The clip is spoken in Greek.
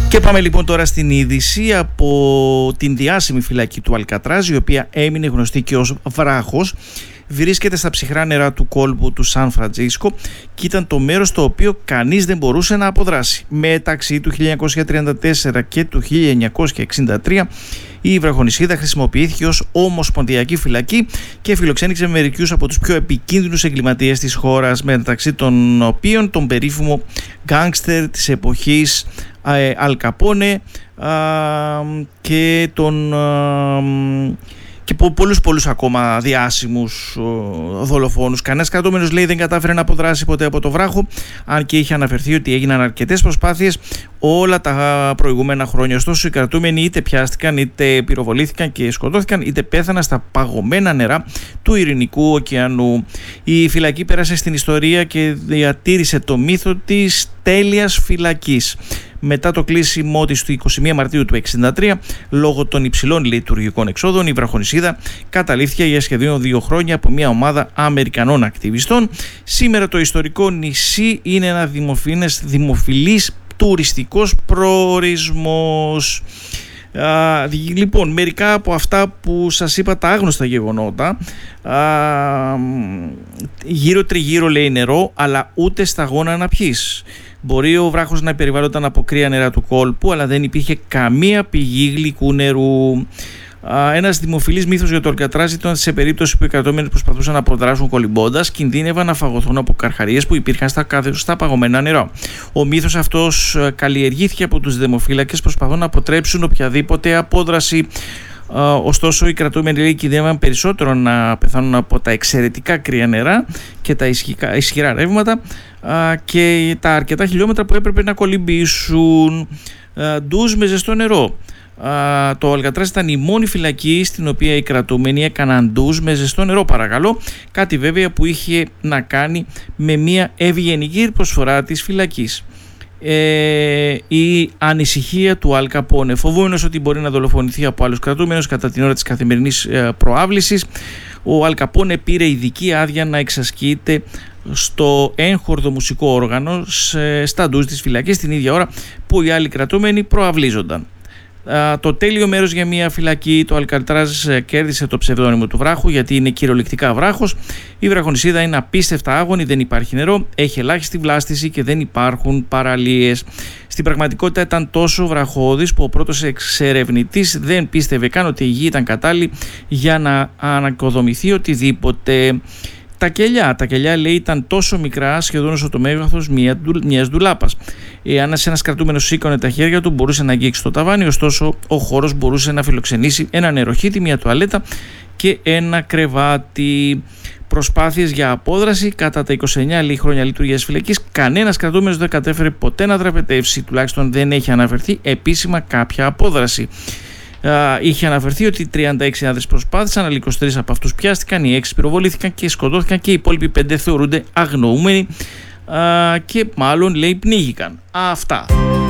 Και πάμε λοιπόν τώρα στην είδηση από την διάσημη φυλακή του Αλκατράζ, η οποία έμεινε γνωστή και ως βράχος. Βρίσκεται στα ψυχρά νερά του κόλπου του Σαν Φραντζίσκο και ήταν το μέρος το οποίο κανείς δεν μπορούσε να αποδράσει. Μεταξύ του 1934 και του 1963 η βραχονησίδα χρησιμοποιήθηκε ως ομοσπονδιακή φυλακή και φιλοξένηξε μερικούς από τους πιο επικίνδυνους εγκληματίες της χώρας, μεταξύ των οποίων τον περίφημο γκάνγκστερ της εποχής Αλ Καπόνε και πολλούς ακόμα διάσημους δολοφόνους. Κανένας κρατούμενος, λέει, δεν κατάφερε να αποδράσει ποτέ από το βράχο, αν και είχε αναφερθεί ότι έγιναν αρκετές προσπάθειες όλα τα προηγούμενα χρόνια. Ωστόσο, οι κρατούμενοι είτε πιάστηκαν, είτε πυροβολήθηκαν και σκοτώθηκαν, είτε πέθαναν στα παγωμένα νερά του Ειρηνικού ωκεανού. Η φυλακή πέρασε στην ιστορία και διατήρησε το μύθο της τέλειας φυλακής. Μετά το κλείσιμό της του 21 Μαρτίου του 1963, λόγω των υψηλών λειτουργικών εξόδων, η βραχονησίδα καταλήφθηκε για σχεδόν 2 χρόνια από μια ομάδα Αμερικανών ακτιβιστών. Σήμερα το ιστορικό νησί είναι ένα δημοφιλής τουριστικός προορισμός. Λοιπόν, μερικά από αυτά που σας είπα, τα άγνωστα γεγονότα. Γύρω τριγύρω, λέει, νερό, αλλά ούτε σταγόνα να πιείς. Μπορεί ο βράχος να περιβάλλονταν από κρύα νερά του κόλπου, αλλά δεν υπήρχε καμία πηγή γλυκού νερού. Ένας δημοφιλής μύθος για το Αλκατράζ ήταν σε περίπτωση που οι κρατούμενοι προσπαθούσαν να αποδράσουν κολυμπώντας, κινδύνευαν να φαγωθούν από καρχαρίες που υπήρχαν στα παγωμένα νερά. Ο μύθος αυτός καλλιεργήθηκε από τους δημοφύλακες, προσπαθούν να αποτρέψουν οποιαδήποτε απόδραση. Ωστόσο, οι κρατούμενοι, λέει, κινδύνευαν περισσότερο να πεθάνουν από τα εξαιρετικά κρύα νερά και τα ισχυρά ρεύματα και τα αρκετά χιλιόμετρα που έπρεπε να κολυμπήσουν. Ντουζ με ζεστό νερό. Το Αλκατράζ ήταν η μόνη φυλακή στην οποία οι κρατούμενοι έκαναν ντουζ με ζεστό νερό, παρακαλώ, κάτι βέβαια που είχε να κάνει με μια ευγενική προσφορά της φυλακής. Η ανησυχία του Αλ Καπόνε, φοβούμενος ότι μπορεί να δολοφονηθεί από άλλους κρατούμενους κατά την ώρα της καθημερινής προάβλησης, ο Αλ Καπόνε πήρε ειδική άδεια να εξασκείται στο έγχορδο μουσικό όργανο στα ντουζ της φυλακής την ίδια ώρα που οι άλλοι κρατούμενοι προαυλίζονταν. Το τέλειο μέρος για μια φυλακή. Το Αλκατράζ κέρδισε το ψευδόνυμο του βράχου γιατί είναι κυριολεκτικά βράχος. Η βραχονησίδα είναι απίστευτα άγωνη, δεν υπάρχει νερό, έχει ελάχιστη βλάστηση και δεν υπάρχουν παραλίες. Στην πραγματικότητα ήταν τόσο βραχώδης που ο πρώτος εξερευνητής δεν πίστευε καν ότι η γη ήταν κατάλληλη για να ανακοδομηθεί οτιδήποτε. Τα κελιά, λέει, ήταν τόσο μικρά, σχεδόν όσο το μέγεθος μιας ντουλάπας. Εάν ένας κρατούμενος σήκωνε τα χέρια του, μπορούσε να αγγίξει το ταβάνι, ωστόσο ο χώρος μπορούσε να φιλοξενήσει ένα νεροχύτη, μια τουαλέτα και ένα κρεβάτι. Προσπάθειες για απόδραση κατά τα 29 χρόνια λειτουργίας φυλακής, κανένας κρατούμενος δεν κατέφερε ποτέ να δραπετεύσει, τουλάχιστον δεν έχει αναφερθεί επίσημα κάποια απόδραση. Είχε αναφερθεί ότι 36 προσπάθησαν, αλλά 23 από αυτούς πιάστηκαν, οι 6 πυροβολήθηκαν και σκοτώθηκαν και οι υπόλοιποι 5 θεωρούνται αγνοούμενοι και μάλλον, λέει, πνίγηκαν. Αυτά.